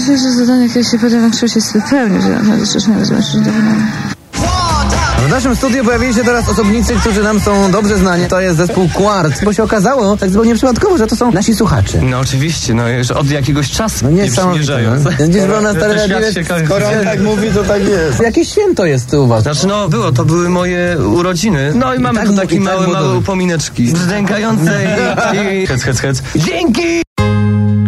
myślę, że zadanie, które się podjąłem, się spełni, że naprawdę szczerze zobaczyć do wykonania. W naszym studiu pojawili się teraz osobnicy, którzy nam są dobrze znani. To jest zespół Quart, bo się okazało tak zupełnie przypadkowo, że to są nasi słuchacze. No oczywiście, no już od jakiegoś czasu No niesamowite. Gdzieś był na Stary Radiowiec. Skoro on tak mówi, to tak jest. Jakieś święto jest u was. Znaczy to były moje urodziny. No i mamy tu takie małe upomineczki. Brzdękające i hec. Dzięki!